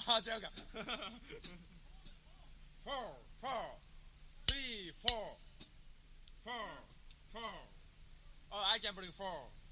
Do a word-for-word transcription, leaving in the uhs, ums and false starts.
違うか。four, four, three, four, four, four. Oh, I can bring four.